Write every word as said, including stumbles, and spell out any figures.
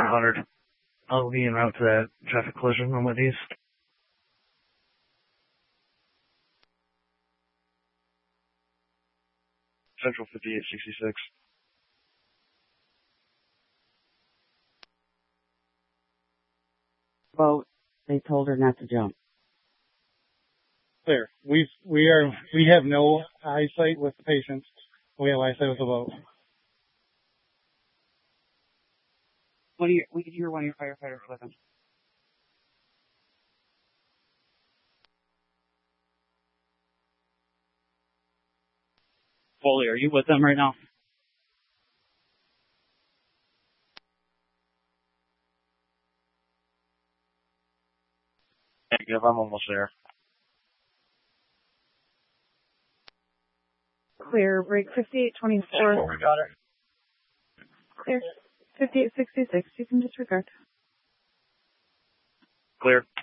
one hundred. I'll be en route to that traffic collision on Whitney's. Central fifty-eight sixty-six. Boat. They told her not to jump. Clear. We we are we have no eyesight with the patients. We have eyesight with the boat. One of your, we could hear one of your firefighters with them. Foley, are you with them right now? Negative, I'm almost there. Clear, break fifty-eight twenty-four. Oh, we got it. Clear, fifty-eight sixty-six, you can disregard. Clear.